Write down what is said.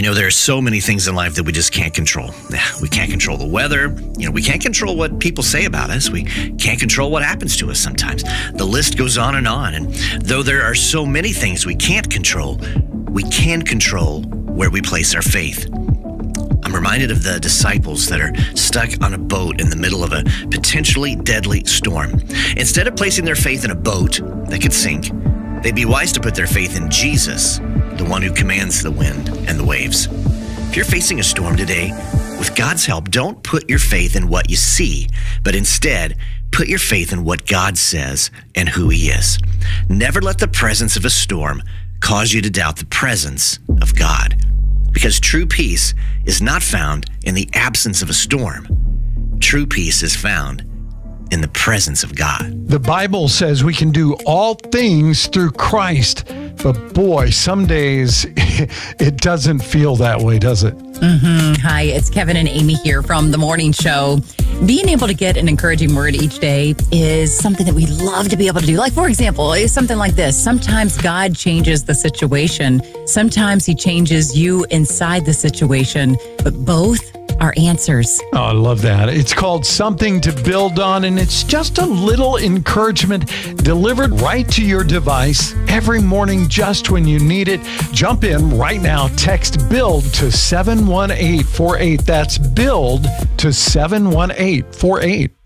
There are so many things in life that we just can't control. We can't control the weather. We can't control what people say about us. We can't control what happens to us sometimes. The list goes on. And though there are so many things we can't control, we can control where we place our faith. I'm reminded of the disciples that are stuck on a boat in the middle of a potentially deadly storm. Instead of placing their faith in a boat that could sink, they'd be wise to put their faith in Jesus, the one who commands the wind and the waves. If you're facing a storm today, with God's help, don't put your faith in what you see, but instead, put your faith in what God says and who He is. Never let the presence of a storm cause you to doubt the presence of God, because true peace is not found in the absence of a storm. True peace is found in the presence of God. The Bible says we can do all things through Christ, but boy, some days it doesn't feel that way, does it? Hi, it's Kevin and Amy here from The Morning Show. Being able to get an encouraging word each day is something that we love to be able to do. Like, for example, it's something like this. Sometimes God changes the situation. Sometimes He changes you inside the situation, but both are answers. Oh, I love that. It's called Something to Build On, and it's just a little encouragement delivered right to your device every morning just when you need it. Jump in right now. Text BUILD to 71848. That's BUILD to 71848.